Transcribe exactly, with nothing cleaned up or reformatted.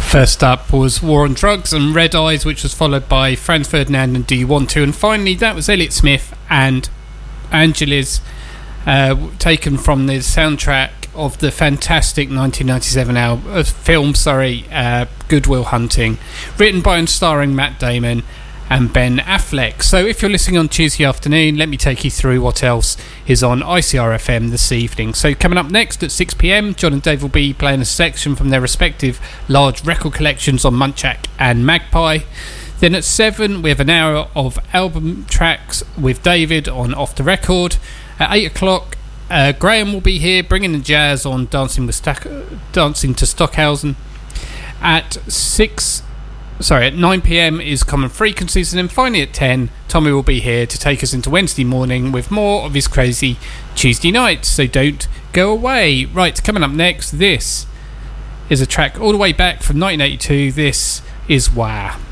First up was War on Drugs and Red Eyes, which was followed by Franz Ferdinand and Do You Want To? And finally, that was Elliott Smith and Angeles, uh, taken from the soundtrack of the fantastic nineteen ninety-seven album, uh, film, sorry, uh, Good Will Hunting, written by and starring Matt Damon and Ben Affleck. So if you're listening on Tuesday afternoon, let me take you through what else is on I C R F M this evening. So coming up next at six p.m, John and Dave will be playing a section from their respective large record collections on Munchak and Magpie. Then at seven, we have an hour of album tracks with David on Off the Record. At eight o'clock, uh, Graham will be here bringing the jazz on Dancing with Stack- Dancing to Stockhausen. At six... Sorry, at nine p.m. is Common Frequencies, and then finally at ten, Tommy will be here to take us into Wednesday morning with more of his crazy Tuesday nights, so don't go away. Right, coming up next, this is a track all the way back from nineteen eighty-two. This is Wah.